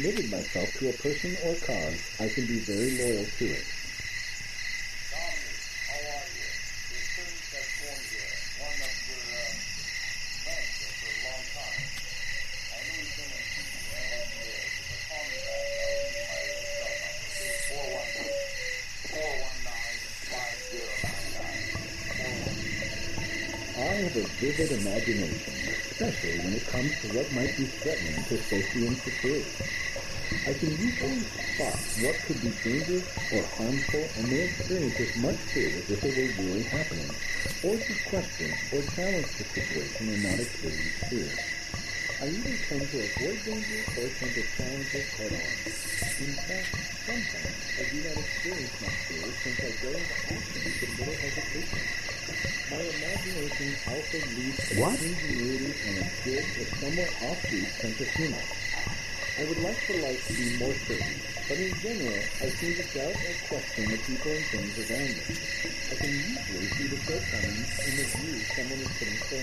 committed myself to a person or cause, I can be very loyal to it. Dominic, how are you? Your students have formed here. One of your friends for a long time. I know he's been in TV. I hope he is. But call me back. I'll leave my cell number. Okay? 419-419-5099. I have a vivid imagination, especially when it comes to what might be threatening to safety and security. I can usually spot what could be dangerous or harmful and may experience as much fear as if it were really happening, or to question or challenge the situation and not experience fear. I either tend to avoid danger or tend to challenge it head on. In fact, sometimes I do not experience much fear since I go into action with little hesitation. My imagination also leads to ingenuity and a good or somewhat offbeat sense of humor. I would like for life to be more certain, but in general, I seem to doubt or question the people and things around me. I can usually see the shortcomings in the view someone is putting forward.